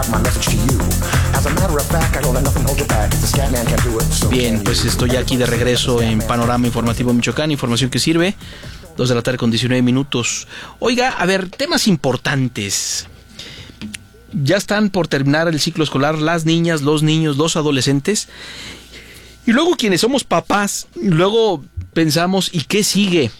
Bien, pues estoy aquí de regreso en Panorama Informativo Michoacán, información que sirve. 2 de la tarde con 19 minutos. Oiga, a ver, temas importantes. Ya están por terminar el ciclo escolar las niñas, los niños, los adolescentes. Y luego quienes somos papás, luego pensamos, ¿y qué sigue?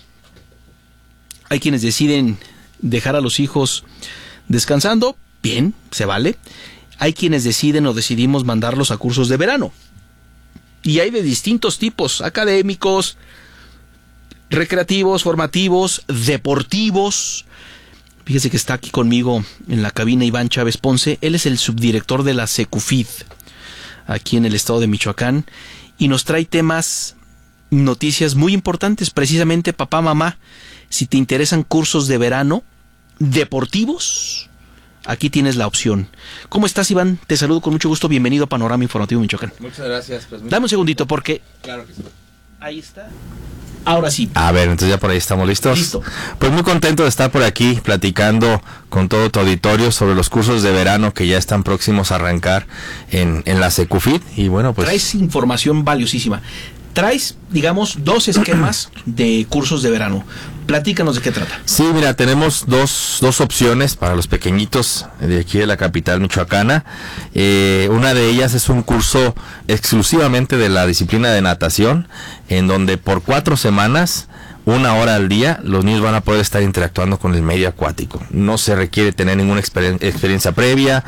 Hay quienes deciden dejar a los hijos descansando. Bien, se vale. Hay quienes deciden o decidimos mandarlos a cursos de verano. Y hay de distintos tipos, académicos, recreativos, formativos, deportivos. Fíjese que está aquí conmigo en la cabina Iván Chávez Ponce. Él es el subdirector de la Secufid, aquí en el estado de Michoacán, y nos trae temas, noticias muy importantes. Precisamente, papá, mamá, si te interesan cursos de verano deportivos, aquí tienes la opción. ¿Cómo estás, Iván? Te saludo con mucho gusto. Bienvenido a Panorama Informativo Michoacán. Muchas gracias. Pues, dame un segundito porque... Claro que sí. Ahí está. Ahora sí. A ver, entonces ya por ahí estamos listos. Listo. Pues muy contento de estar por aquí platicando con todo tu auditorio sobre los cursos de verano que ya están próximos a arrancar en la Secufid. Y bueno, pues... Traes información valiosísima. Traes, digamos, 2 esquemas de cursos de verano. Platícanos de qué trata. Sí, mira, tenemos dos opciones para los pequeñitos de aquí de la capital michoacana. Una de ellas es un curso exclusivamente de la disciplina de natación, en donde por 4 semanas, 1 hora al día, los niños van a poder estar interactuando con el medio acuático. No se requiere tener ninguna experiencia previa.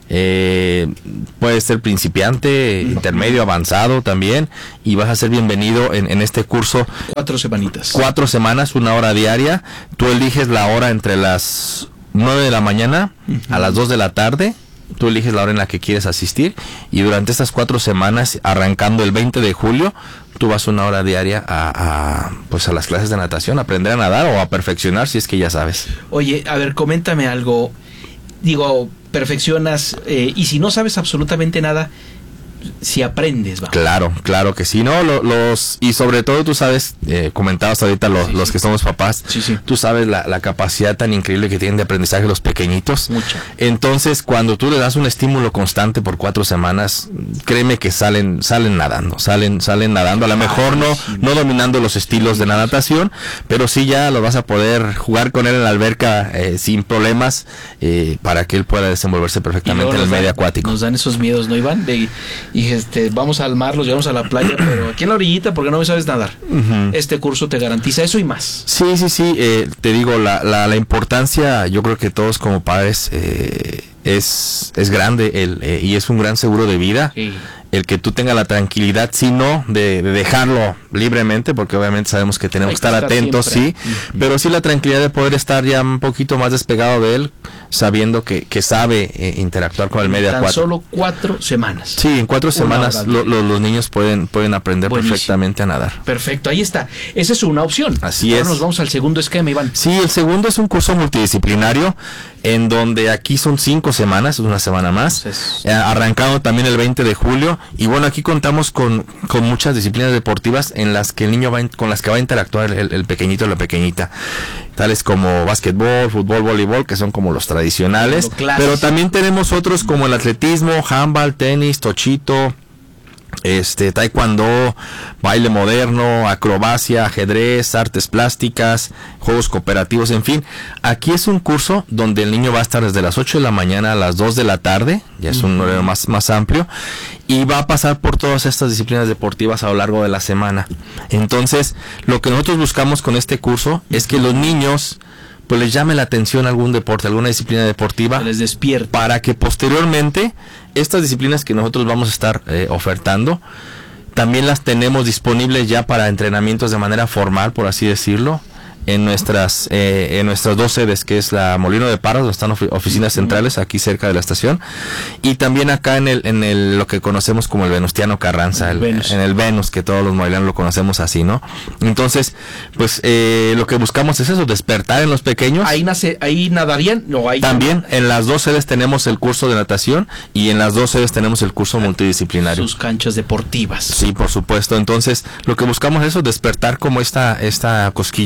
Puede ser principiante, intermedio, avanzado también, y vas a ser bienvenido en este curso. 4 semanitas. 4 semanas, 1 hora diaria. Tú eliges la hora entre las 9 de la mañana a las 2 de la tarde. Tú eliges la hora en la que quieres asistir, y durante estas 4 semanas, arrancando el 20 de julio, tú vas 1 hora diaria a las clases de natación, a aprender a nadar o a perfeccionar si es que ya sabes. Oye, a ver, coméntame algo. Digo, perfeccionas, y si no sabes absolutamente nada, si aprendes, vamos. Claro que sí, ¿no? Y sobre todo, tú sabes, comentabas ahorita los que somos papás, sí. Tú sabes la capacidad tan increíble que tienen de aprendizaje los pequeñitos. Mucha. Entonces, cuando tú le das un estímulo constante por 4 semanas, créeme que salen nadando. A lo mejor no dominando los estilos de la natación, pero sí ya lo vas a poder jugar con él en la alberca sin problemas, para que él pueda desenvolverse perfectamente en el medio acuático. Nos dan esos miedos, ¿no, Iván? Y vamos al mar, los llevamos a la playa, pero aquí en la orillita porque no sabes nadar. Este curso te garantiza eso y más. Sí, te digo, la importancia, yo creo que todos como padres, es grande, y es un gran seguro de vida. Sí. El que tú tengas la tranquilidad, sino de dejarlo libremente, porque obviamente sabemos que tenemos que estar atentos, siempre. Sí, pero sí la tranquilidad de poder estar ya un poquito más despegado de él, sabiendo que sabe interactuar con el medio acuático. Solo 4 semanas. Sí, en 4 semanas los niños pueden aprender perfectamente a nadar. Perfecto, ahí está. Esa es una opción. Así Ahora es. nos vamos al segundo esquema, Iván. Sí, el segundo es un curso multidisciplinario, en donde aquí son 5 semanas, una semana más, arrancando también el 20 de julio. Y bueno, aquí contamos con muchas disciplinas deportivas en las que el niño con las que va a interactuar el pequeñito o la pequeñita, tales como básquetbol, fútbol, voleibol, que son como los tradicionales, pero también tenemos otros como el atletismo, handball, tenis, tochito, taekwondo, baile moderno, acrobacia, ajedrez, artes plásticas, juegos cooperativos, en fin. Aquí es un curso donde el niño va a estar desde las 8 de la mañana a las 2 de la tarde, ya es un horario más amplio, y va a pasar por todas estas disciplinas deportivas a lo largo de la semana. Entonces, lo que nosotros buscamos con este curso es que los niños pues les llame la atención algún deporte, alguna disciplina deportiva, les despierta, para que posteriormente estas disciplinas que nosotros vamos a estar ofertando, también las tenemos disponibles ya para entrenamientos de manera formal, por así decirlo, en nuestras 2 sedes, que es la Molino de Parras, donde están oficinas centrales aquí cerca de la estación, y también acá en lo que conocemos como el Venustiano Carranza, en el Venus, que todos los morellanos lo conocemos así, ¿no? Entonces, pues lo que buscamos es eso, despertar en los pequeños. Ahí nadarían, también en las 2 sedes tenemos el curso de natación, y en las 2 sedes tenemos el curso multidisciplinario. Sus canchas deportivas. Sí, por supuesto. Entonces, lo que buscamos es eso, despertar como esta cosquillita en los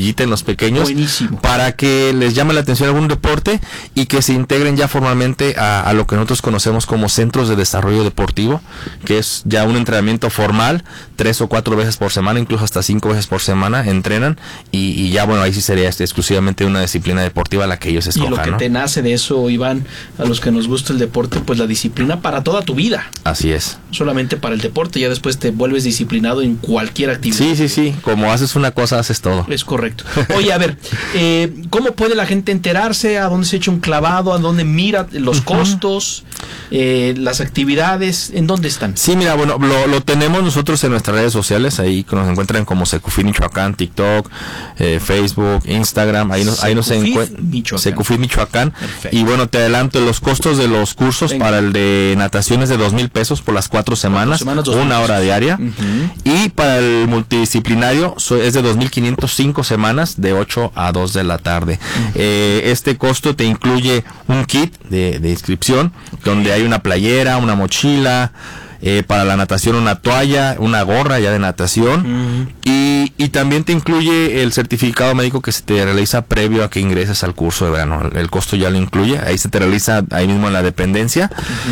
pequeños. Buenísimo. Para que les llame la atención algún deporte y que se integren ya formalmente a lo que nosotros conocemos como centros de desarrollo deportivo, que es ya un entrenamiento formal, 3 o 4 veces por semana, incluso hasta 5 veces por semana entrenan, y ya bueno, ahí sí sería exclusivamente una disciplina deportiva la que ellos escojan. Y lo que te nace de eso, Iván, a los que nos gusta el deporte, pues la disciplina para toda tu vida. Así es. Solamente para el deporte, ya después te vuelves disciplinado en cualquier actividad. Sí, como haces una cosa, haces todo. Es correcto. Oye, a ver, ¿cómo puede la gente enterarse? ¿A dónde se echa un clavado? ¿A dónde mira los costos? Las actividades, ¿en dónde están? Sí, mira, bueno, lo tenemos nosotros en nuestras redes sociales, ahí nos encuentran como Secufit Michoacán, TikTok, Facebook, Instagram, ahí nos encuentran Secufit Michoacán. Perfecto. Y bueno, te adelanto, los costos de los cursos para el de natación es de 2,000 pesos por las 4 semanas, 1 hora diaria. Y para el multidisciplinario es de 2,505 semanas, de 8 a 2 de la tarde. Este costo te incluye un kit de inscripción, donde hay una playera, una mochila, para la natación una toalla, una gorra ya de natación, y también te incluye el certificado médico que se te realiza previo a que ingreses al curso de verano. El costo ya lo incluye, ahí se te realiza ahí mismo en la dependencia.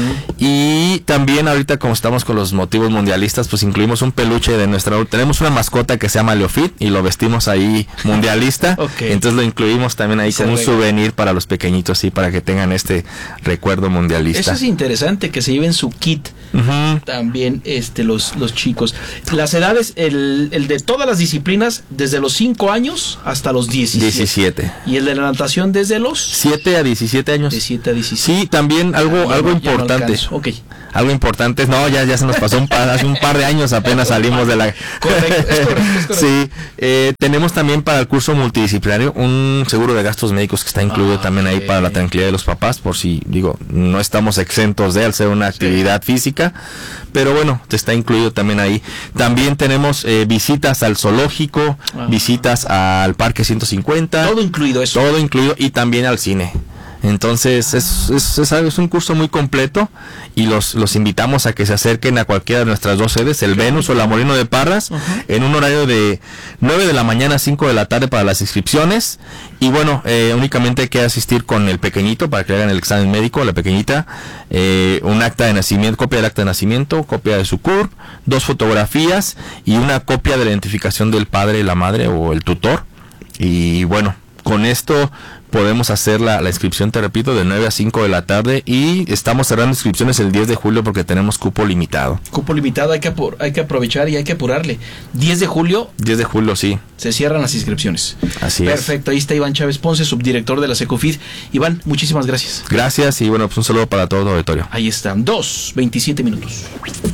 Y también ahorita, como estamos con los motivos mundialistas, pues incluimos un peluche de tenemos una mascota que se llama Leofit y lo vestimos ahí mundialista. Entonces lo incluimos también ahí como un souvenir para los pequeñitos, sí, para que tengan este recuerdo mundialista. Eso es interesante, que se lleven su kit. También los chicos. Las edades, el de todas las disciplinas, desde los 5 años hasta los 17. Y el de la natación desde los 7 a 17 años. De 7 a 17. Sí, también algo importante. Algo importante, ya se nos pasó hace un par de años apenas salimos de la... Correcto, es correcto. Sí, tenemos también para el curso multidisciplinario un seguro de gastos médicos que está incluido también ahí para la tranquilidad de los papás, por si, no estamos exentos de al ser una actividad física, pero bueno, te está incluido también ahí. También tenemos visitas al zoológico, visitas al Parque 150. Todo incluido eso. Todo incluido, y también al cine. Entonces es un curso muy completo y los invitamos a que se acerquen a cualquiera de nuestras 2 sedes, el Venus o la Molino de Parras, en un horario de 9 de la mañana a 5 de la tarde para las inscripciones. Y bueno, únicamente hay que asistir con el pequeñito para que le hagan el examen médico, la pequeñita, un acta de nacimiento, copia del acta de nacimiento, copia de su CURP, 2 fotografías y una copia de la identificación del padre, la madre o el tutor. Y bueno, con esto podemos hacer la inscripción, te repito, de 9 a 5 de la tarde, y estamos cerrando inscripciones el 10 de julio porque tenemos cupo limitado. Cupo limitado, hay que aprovechar y hay que apurarle. 10 de julio. 10 de julio, sí. Se cierran las inscripciones. Así es. Perfecto, ahí está Iván Chávez Ponce, subdirector de la Secufit. Iván, muchísimas gracias. Gracias, y bueno, pues un saludo para todo el auditorio. Ahí están, 2:27.